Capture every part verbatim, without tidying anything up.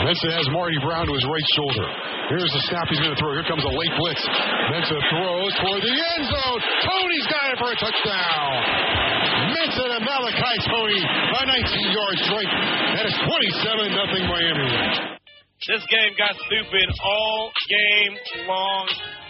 Mensa has Marty Brown to his right shoulder. Here's the snap he's going to throw. Here comes a late blitz. Mensa throws toward the end zone. Tony's got it for a touchdown. Mensa to Malachi Tony. A nineteen-yard strike. That is twenty-seven nothing Miami. This game got stupid all game long.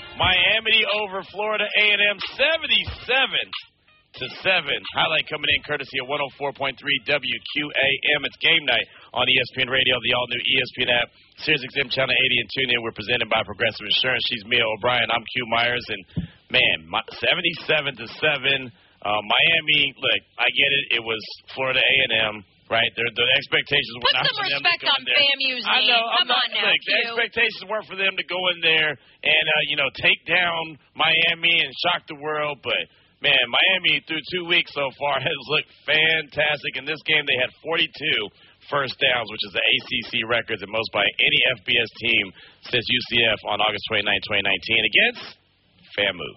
Miami over Florida A and M, seventy-seven to seven. Highlight coming in courtesy of one oh four point three W Q A M. It's game night on E S P N Radio, the all-new E S P N app, SiriusXM Channel eighty, and tune in. We're presented by Progressive Insurance. She's Mia O'Brien. I'm Q Myers. And, man, seventy-seven to seven. Uh, Miami, look, I get it. It was Florida A and M. Right, the, the expectations were Put not some for them respect to go on in there. FAMU's I name. know. I'm Come not, on now, look, the Q. expectations weren't for them to go in there and uh, you know take down Miami and shock the world. But man, Miami through two weeks so far has looked fantastic. In this game, they had forty-two first downs, which is the A C C record, the most by any F B S team since U C F on August twenty-ninth, twenty nineteen against FAMU.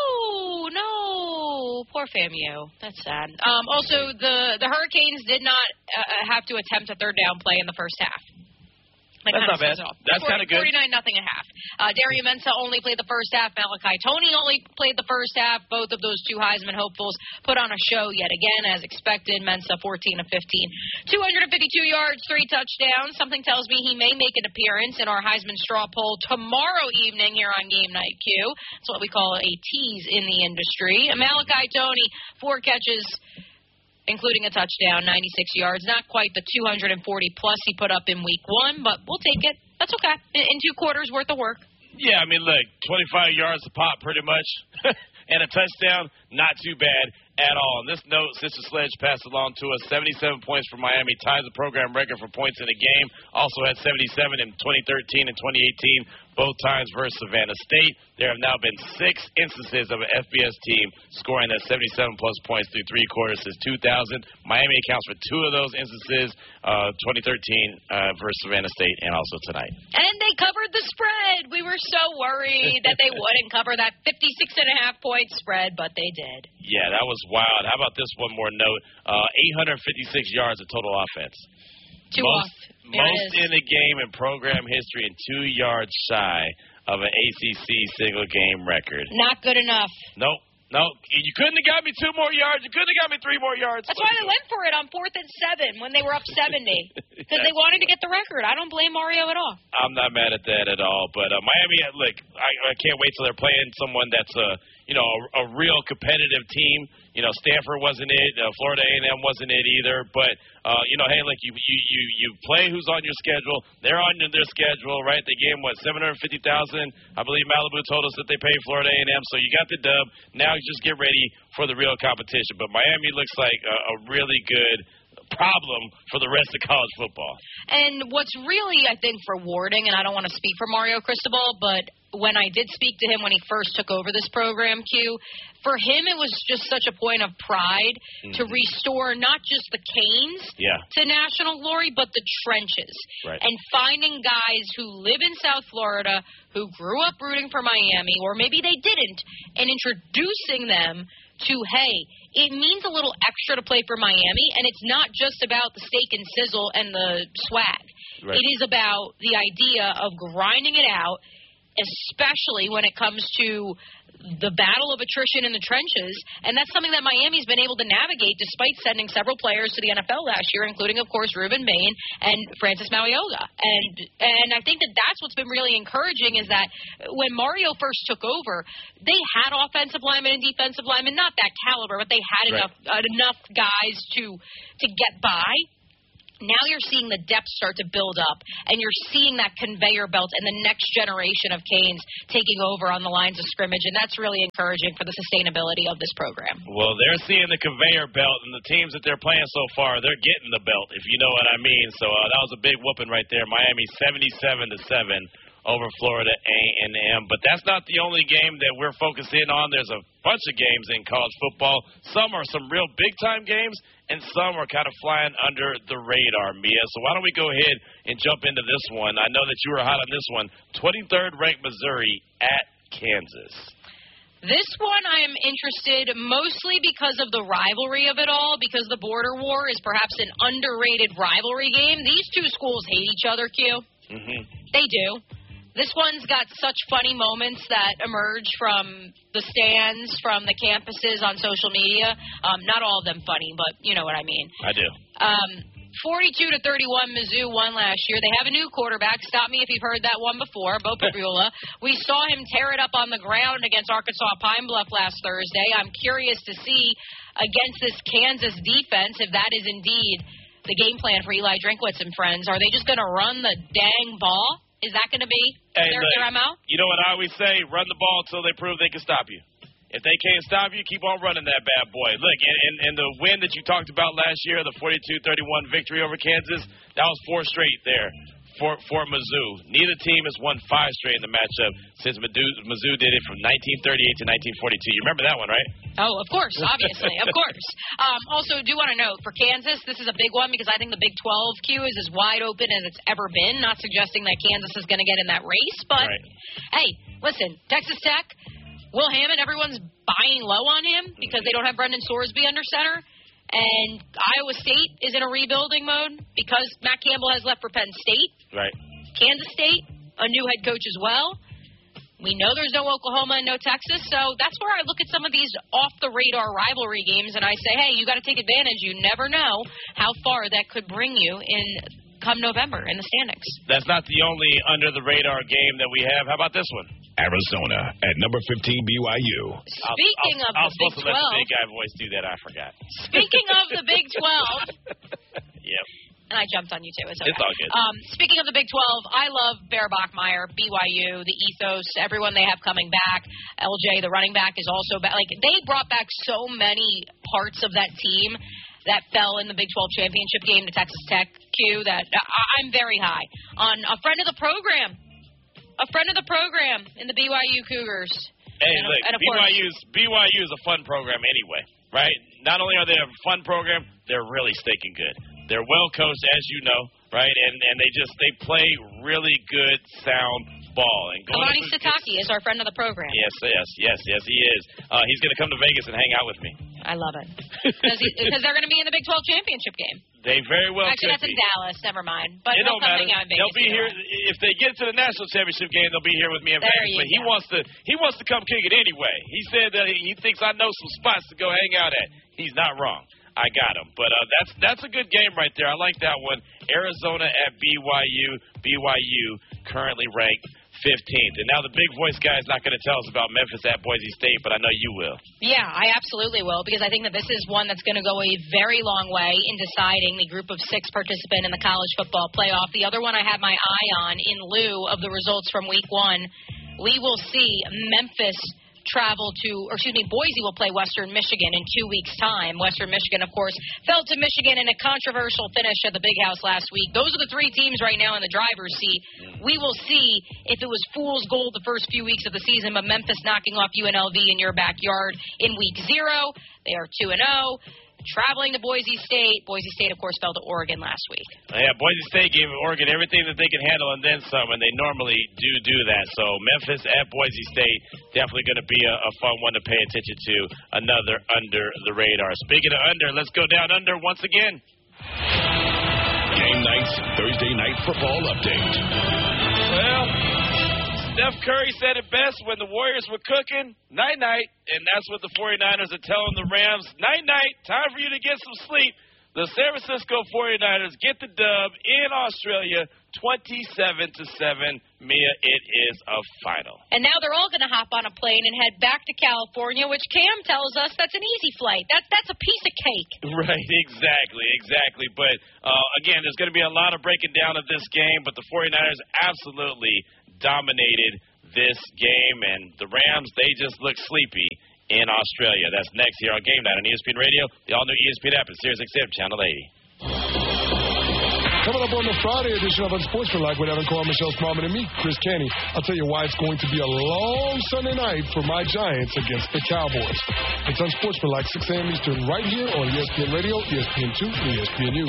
Oh, no. Poor FAMU. That's sad. Um, also, the, the Hurricanes did not uh, have to attempt a third down play in the first half. That That's not bad. That's kind of good. forty-nine nothing a half. Uh, Dario Mensa only played the first half. Malachi Tony only played the first half. Both of those two Heisman hopefuls put on a show yet again, as expected. Mensa fourteen of fifteen. two hundred fifty-two yards, three touchdowns. Something tells me he may make an appearance in our Heisman straw poll tomorrow evening here on Game Night Q. It's what we call a tease in the industry. Malachi Tony, four catches, including a touchdown, ninety-six yards. Not quite the two hundred forty plus he put up in week one, but we'll take it. That's okay. In, in two quarters worth of work. Yeah, I mean, look, twenty-five yards a pop pretty much, and a touchdown, not too bad at all. On this note, Sister Sledge passed along to us seventy-seven points for Miami, ties the program record for points in a game. Also had seventy-seven in twenty thirteen and twenty eighteen, both times versus Savannah State. There have now been six instances of an F B S team scoring that seventy-seven plus points through three quarters since two thousand. Miami accounts for two of those instances, uh, twenty thirteen uh, versus Savannah State, and also tonight. And they covered the spread. We were so worried that they wouldn't cover that fifty-six and a half point spread, but they did. Yeah, that was wild. How about this one more note? Uh, eight hundred fifty-six yards of total offense. Two most off. There most in the game in program history and two yards shy of an A C C single game record. Not good enough. Nope. No, you couldn't have got me two more yards. You couldn't have got me three more yards. That's why they went for it on fourth and seven when they were up seventy. Because they wanted to get the record. I don't blame Mario at all. I'm not mad at that at all. But uh, Miami, look, I, I can't wait till they're playing someone that's a, you know, a, a real competitive team. You know, Stanford wasn't it. Uh, Florida A and M wasn't it either. But, uh, you know, hey, look, you, you, you, you play who's on your schedule. They're on their schedule, right? They gave them, what, seven hundred fifty thousand dollars? I believe Malibu told us that they paid Florida A and M. So you got the dub. Now you just get ready for the real competition. But Miami looks like a, a really good problem for the rest of college football. And what's really, I think, rewarding, and I don't want to speak for Mario Cristobal, but when I did speak to him when he first took over this program, Q, for him it was just such a point of pride mm-hmm. to restore not just the Canes yeah. to national glory, but the trenches. Right. And finding guys who live in South Florida, who grew up rooting for Miami, or maybe they didn't, and introducing them to, hey, it means a little extra to play for Miami, and it's not just about the steak and sizzle and the swag. Right. It is about the idea of grinding it out, especially when it comes to the battle of attrition in the trenches, and that's something that Miami's been able to navigate despite sending several players to the N F L last year, including, of course, Ruben Bain and Francis Malioga. And and I think that that's what's been really encouraging is that when Mario first took over, they had offensive linemen and defensive linemen, not that caliber, but they had right. enough uh, enough guys to to get by. Now you're seeing the depth start to build up, and you're seeing that conveyor belt and the next generation of Canes taking over on the lines of scrimmage, and that's really encouraging for the sustainability of this program. Well, they're seeing the conveyor belt, and the teams that they're playing so far, they're getting the belt, if you know what I mean. So uh, that was a big whooping right there. Miami seventy-seven to seven over Florida A and M. But that's not the only game that we're focusing on. There's a bunch of games in college football. Some are some real big-time games, and some are kind of flying under the radar, Mia. So why don't we go ahead and jump into this one? I know that you were hot on this one. twenty-third ranked Missouri at Kansas. This one I am interested mostly because of the rivalry of it all, because the border war is perhaps an underrated rivalry game. These two schools hate each other, Q. Mm-hmm. They do. This one's got such funny moments that emerge from the stands, from the campuses on social media. Um, not all of them funny, but you know what I mean. I do. Um, forty-two to thirty-one, Mizzou won last year. They have a new quarterback. Stop me if you've heard that one before, Bo Pribula. We saw him tear it up on the ground against Arkansas Pine Bluff last Thursday. I'm curious to see against this Kansas defense if that is indeed the game plan for Eli Drinkwitz and friends. Are they just going to run the dang ball? Is that going to be hey, their, look, their M O? You know what I always say? Run the ball until they prove they can stop you. If they can't stop you, keep on running that bad boy. Look, and, and, and the win that you talked about last year, the forty-two thirty-one victory over Kansas, that was four straight there for, for Mizzou. Neither team has won five straight in the matchup since Mizzou, Mizzou did it from nineteen thirty-eight to nineteen forty-two. You remember that one, right? Oh, of course, obviously, of course. Um, also, do want to note, for Kansas, this is a big one because I think the Big twelve, Q, is as wide open as it's ever been. Not suggesting that Kansas is going to get in that race, but, right. Hey, listen, Texas Tech, Will Hammond, everyone's buying low on him because they don't have Brendan Sorsby under center. And Iowa State is in a rebuilding mode because Matt Campbell has left for Penn State. Right. Kansas State, a new head coach as well. We know there's no Oklahoma and no Texas, so that's where I look at some of these off-the-radar rivalry games and I say, hey, you got to take advantage. You never know how far that could bring you in come November in the standings. That's not the only under-the-radar game that we have. How about this one? Arizona at number fifteen, B Y U. Speaking I was, I was, of I was the Big supposed to twelve. let the big guy voice do that. I forgot. Speaking of the Big twelve. Yep. And I jumped on you, too. It's, okay. It's all good. Um, speaking of the Big twelve, I love Bear Bachmeier, B Y U, the ethos, everyone they have coming back. L J, the running back, is also back. Like, they brought back so many parts of that team that fell in the Big twelve championship game to Texas Tech, Q, that I- I'm very high on. A friend of the program. A friend of the program in the B Y U Cougars. Hey, and, look, and of B Y course, U's B Y U is a fun program anyway, right? Not only are they a fun program, they're really stinking good. They're well coached, as you know, right? And and they just they play really good, sound ball. And Kalani Sitake is our friend of the program. Yes, yes, yes, yes, he is. Uh, he's going to come to Vegas and hang out with me. I love it because they're going to be in the Big twelve championship game. They very well Actually, could that's be. in Dallas. Never mind. But it they'll don't come matter. hang out in Vegas. They'll be here anyway. if they get to the national championship game. They'll be here with me in There Vegas. you But he go. wants to he wants to come kick it anyway. He said that he thinks I know some spots to go hang out at. He's not wrong. I got him. But uh, that's that's a good game right there. I like that one. Arizona at B Y U. B Y U currently ranked fifteenth. And now the big voice guy is not going to tell us about Memphis at Boise State, but I know you will. Yeah, I absolutely will, because I think that this is one that's going to go a very long way in deciding the group of six participant in the college football playoff. The other one I have my eye on in lieu of the results from week one, we will see Memphis travel to, or excuse me, Boise will play Western Michigan in two weeks' time. Western Michigan, of course, fell to Michigan in a controversial finish at the Big House last week. Those are the three teams right now in the driver's seat. We will see if it was fool's gold the first few weeks of the season, but Memphis knocking off U N L V in your backyard in week zero. They are two and oh. Traveling to Boise State. Boise State, of course, fell to Oregon last week. Yeah, Boise State gave Oregon everything that they can handle and then some, and they normally do do that. So Memphis at Boise State, definitely going to be a, a fun one to pay attention to. Another under the radar. Speaking of under, let's go down under once again. Game night's Thursday night football update. Well, Steph Curry said it best when the Warriors were cooking. Night-night. And that's what the 49ers are telling the Rams. Night-night. Time for you to get some sleep. The San Francisco 49ers get the dub in Australia, twenty-seven to seven. Mia, it is a final. And now they're all going to hop on a plane and head back to California, which Cam tells us that's an easy flight. That, that's a piece of cake. Right, exactly, exactly. But, uh, again, there's going to be a lot of breaking down of this game, but the 49ers absolutely dominated this game, and the Rams, they just look sleepy in Australia. That's next here on Game Night on E S P N Radio, the all-new E S P N app, and Sirius X M Channel eighty. Coming up on the Friday edition of Unsportsmanlike with Evan Carr, Michelle Smallman, and me, Chris Canny. I'll tell you why it's going to be a long Sunday night for my Giants against the Cowboys. It's Unsportsmanlike, six a.m. Eastern, right here on E S P N Radio, E S P N two, and E S P N U.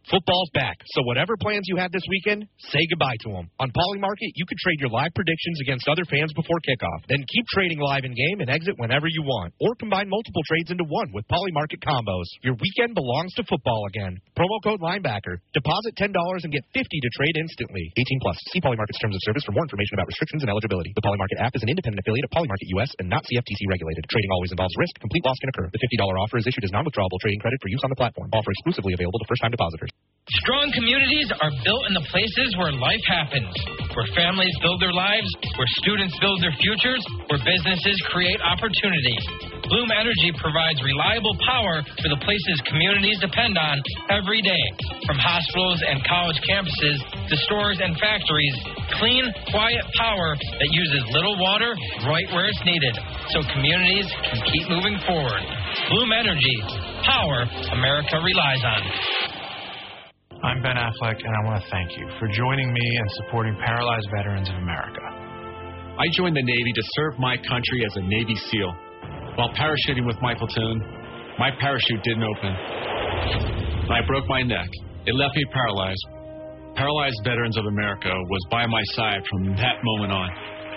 Football's back, so whatever plans you had this weekend, say goodbye to them. On Polymarket, you can trade your live predictions against other fans before kickoff. Then keep trading live in-game and exit whenever you want. Or combine multiple trades into one with Polymarket combos. Your weekend belongs to football again. Promo code Linebacker. Deposit ten dollars and get fifty dollars to trade instantly. eighteen plus. See Polymarket's terms of service for more information about restrictions and eligibility. The Polymarket app is an independent affiliate of Polymarket U S and not C F T C regulated. Trading always involves risk. Complete loss can occur. The fifty dollars offer is issued as non-withdrawable trading credit for use on the platform. Offer exclusively available to first-time depositors. Strong communities are built in the places where life happens, where families build their lives, where students build their futures, where businesses create opportunity. Bloom Energy provides reliable power for the places communities depend on every day. From hospitals and college campuses to stores and factories, clean, quiet power that uses little water right where it's needed, so communities can keep moving forward. Bloom Energy, power America relies on. I'm Ben Affleck, and I want to thank you for joining me and supporting Paralyzed Veterans of America. I joined the Navy to serve my country as a Navy SEAL. While parachuting with my platoon, my parachute didn't open. I broke my neck. It left me paralyzed. Paralyzed Veterans of America was by my side from that moment on.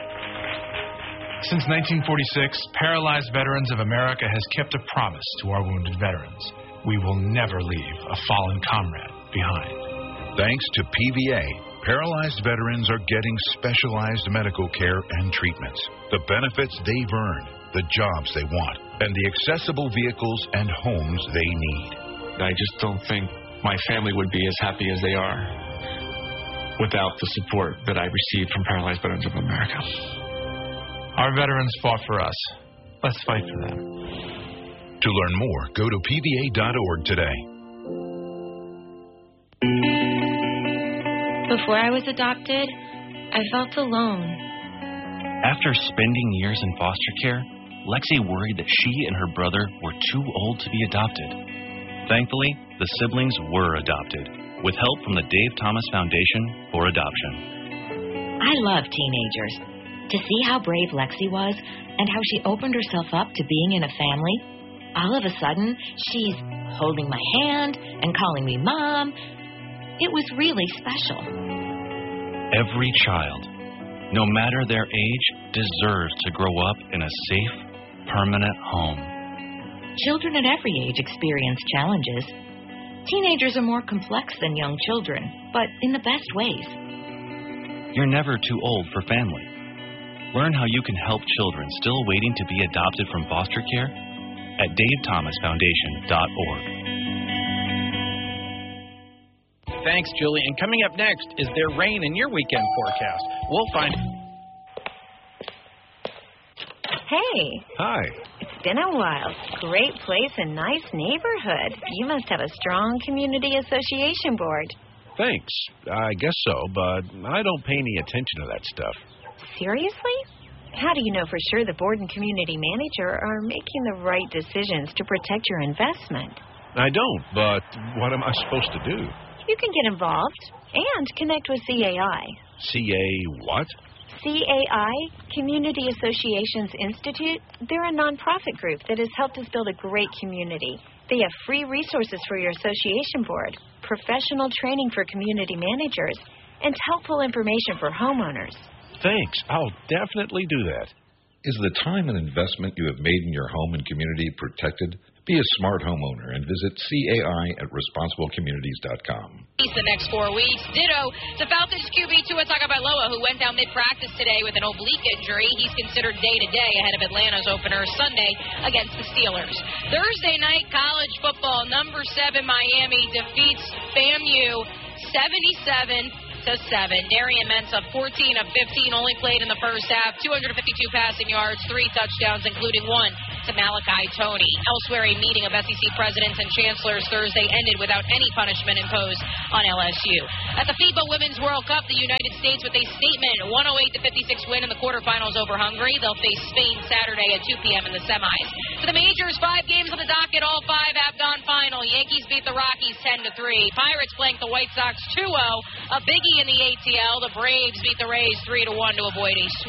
Since nineteen forty-six, Paralyzed Veterans of America has kept a promise to our wounded veterans. We will never leave a fallen comrade behind. Thanks to P V A, paralyzed veterans are getting specialized medical care and treatments, the benefits they've earned, the jobs they want, and the accessible vehicles and homes they need. I just don't think my family would be as happy as they are without the support that I received from Paralyzed Veterans of America. Our veterans fought for us. Let's fight for them. To learn more, go to P V A dot org today. Before I was adopted, I felt alone. After spending years in foster care, Lexi worried that she and her brother were too old to be adopted. Thankfully, the siblings were adopted, with help from the Dave Thomas Foundation for Adoption. I love teenagers. To see how brave Lexi was and how she opened herself up to being in a family, all of a sudden, she's holding my hand and calling me Mom. It was really special. Every child, no matter their age, deserves to grow up in a safe, permanent home. Children at every age experience challenges. Teenagers are more complex than young children, but in the best ways. You're never too old for family. Learn how you can help children still waiting to be adopted from foster care at Dave Thomas Foundation dot org. Thanks, Julie. And coming up next, is there rain in your weekend forecast? We'll find... Hey. Hi. It's been a while. Great place and nice neighborhood. You must have a strong community association board. Thanks. I guess so, but I don't pay any attention to that stuff. Seriously? How do you know for sure the board and community manager are making the right decisions to protect your investment? I don't, but what am I supposed to do? You can get involved and connect with C A I. C A what? C A I, Community Associations Institute. They're a nonprofit group that has helped us build a great community. They have free resources for your association board, professional training for community managers, and helpful information for homeowners. Thanks. I'll definitely do that. Is the time and investment you have made in your home and community protected? Be a smart homeowner and visit C A I at responsible communities dot com. The next four weeks. Ditto to Falcons Q B Tua Tagovailoa, who went down mid-practice today with an oblique injury. He's considered day-to-day ahead of Atlanta's opener Sunday against the Steelers. Thursday night, college football, number seven Miami defeats FAMU seventy-seven to seven. Darian Mensah, fourteen of fifteen, only played in the first half, two hundred fifty-two passing yards, three touchdowns, including one to Malachi Toney. Elsewhere, a meeting of S E C presidents and chancellors Thursday ended without any punishment imposed on L S U. At the FIBA Women's World Cup, the United States with a statement one oh eight to fifty-six win in the quarterfinals over Hungary. They'll face Spain Saturday at two p.m. in the semis. For the majors, five games on the docket, all five have gone final. Yankees beat the Rockies ten to three. Pirates blanked the White Sox two oh. A biggie in the A T L. The Braves beat the Rays three to one to avoid a sweep.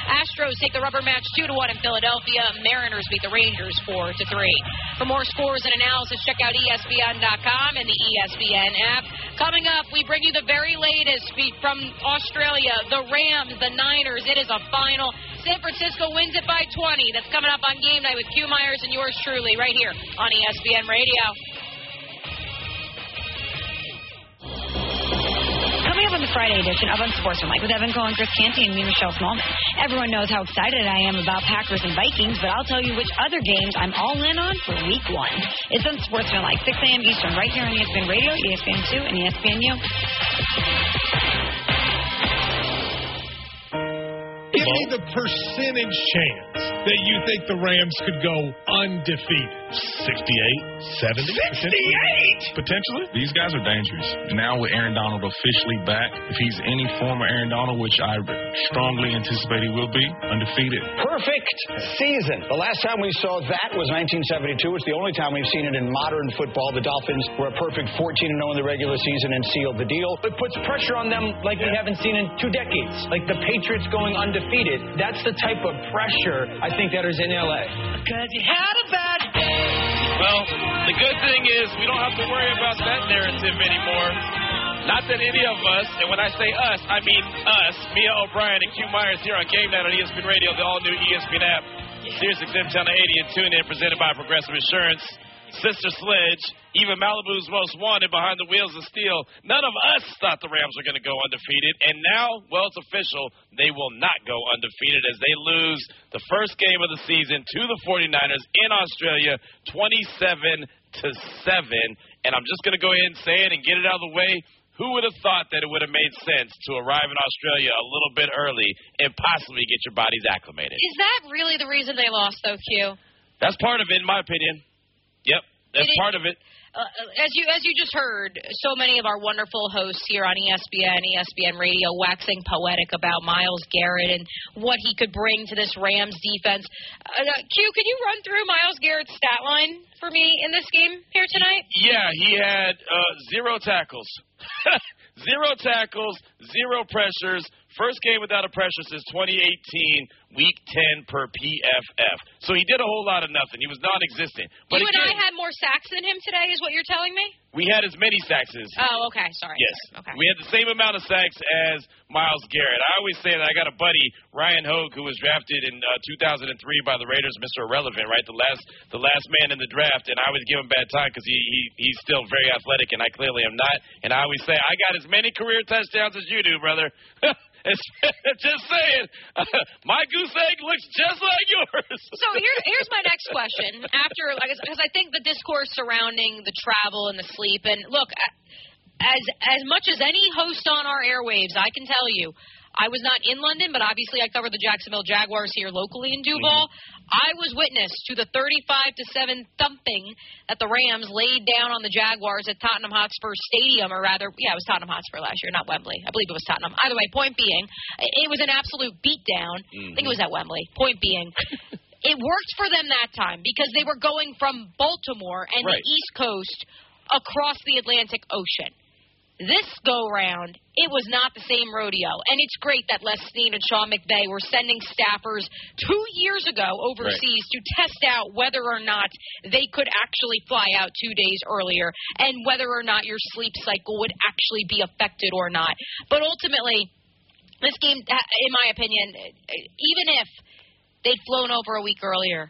Astros take the rubber match two to one in Philadelphia. Mariners beat the Rangers four to three. For more scores and analysis, check out E S P N dot com and the E S P N app. Coming up, we bring you the very latest from Australia. The Rams, the Niners. It is a final. San Francisco wins it by twenty. That's coming up on Game Night with Q Myers and yours truly right here on E S P N Radio. Coming up on the Friday edition of Unsportsmanlike with Evan Cohen, Chris Canty, and me, Michelle Smallman. Everyone knows how excited I am about Packers and Vikings, but I'll tell you which other games I'm all in on for week one. It's Unsportsmanlike, six a.m. Eastern, right here on E S P N Radio, E S P N two, and E S P N U. Give me the percentage chance that you think the Rams could go undefeated. sixty-eight, seventy sixty-eight? Potentially. These guys are dangerous. Now with Aaron Donald officially back, if he's any form of Aaron Donald, which I strongly anticipate he will be, undefeated. Perfect season. The last time we saw that was nineteen seventy-two. It's the only time we've seen it in modern football. The Dolphins were a perfect fourteen and oh in the regular season and sealed the deal. It puts pressure on them like we haven't seen in two decades. Like the Patriots going undefeated. That's the type of pressure I think that is in L A. Because you had a bad day. Well, the good thing is we don't have to worry about that narrative anymore. Not that any of us, and when I say us, I mean us, Mia O'Brien and Q Myers here on Game Night on E S P N Radio, the all-new E S P N app, Sirius X M Channel eighty, and tune in, presented by Progressive Insurance. Sister Sledge, even Malibu's most wanted behind the wheels of steel. None of us thought the Rams were going to go undefeated, and now, well, it's official, they will not go undefeated as they lose the first game of the season to the forty-niners in Australia, twenty-seven to seven. And I'm just going to go ahead and say it and get it out of the way. Who would have thought that it would have made sense to arrive in Australia a little bit early and possibly get your bodies acclimated? Is that really the reason they lost, though, Q? That's part of it, in my opinion. Yep, that's It- part of it. Uh, as you as you just heard, so many of our wonderful hosts here on E S P N, E S P N Radio, waxing poetic about Myles Garrett and what he could bring to this Rams defense. Uh, Q, can you run through Myles Garrett's stat line for me in this game here tonight? Yeah, he had uh, zero tackles. Zero tackles, zero pressures. First game without a pressure since twenty eighteen, week ten per P F F. So he did a whole lot of nothing. He was non-existent. But you again, and I had more sacks than him today, is what you're telling me? we had as many sacks as Oh, okay, sorry. Yes. Okay. We had the same amount of sacks as Myles Garrett. I always say that I got a buddy, Ryan Hogue, who was drafted in uh, two thousand three by the Raiders, Mister Irrelevant, right? The last the last man in the draft, and I always give him bad time because he, he he's still very athletic, and I clearly am not. And I always say, I got as many career touchdowns as you do, brother. It's, just saying. Uh, my goose egg looks just like yours. So here, here's my next question. After, because I think the discourse surrounding the travel and the sleep, and look, as as much as any host on our airwaves, I can tell you, I was not in London, but obviously I covered the Jacksonville Jaguars here locally in Duval. Mm-hmm. I was witness to the thirty-five to seven thumping that the Rams laid down on the Jaguars at Tottenham Hotspur Stadium, or rather, yeah, it was Tottenham Hotspur last year, not Wembley. I believe it was Tottenham. Either way, point being, it was an absolute beatdown. Mm-hmm. I think it was at Wembley. Point being, it worked for them that time because they were going from Baltimore and right. the East Coast across the Atlantic Ocean. This go-round, it was not the same rodeo. And it's great that Les Snead and Sean McVay were sending staffers two years ago overseas right. to test out whether or not they could actually fly out two days earlier and whether or not your sleep cycle would actually be affected or not. But ultimately, this game, in my opinion, even if they'd flown over a week earlier,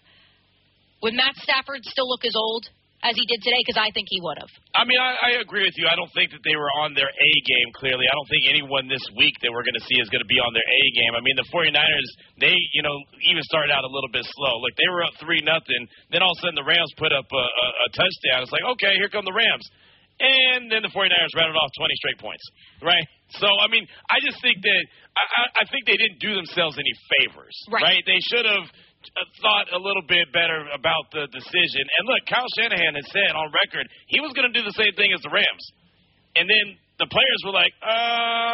would Matt Stafford still look as old as he did today? Because I think he would have. I mean, I, I agree with you. I don't think that they were on their A game, clearly. I don't think anyone this week that we're going to see is going to be on their A game. I mean, the forty-niners, they, you know, even started out a little bit slow. Look, they were up three nothing. Then all of a sudden the Rams put up a, a, a touchdown. It's like, okay, here come the Rams. And then the forty-niners rounded off twenty straight points, right? So, I mean, I just think that I, I, I think they didn't do themselves any favors, right? right? They should have thought a little bit better about the decision. And look, Kyle Shanahan has said on record he was going to do the same thing as the Rams. And then the players were like, uh,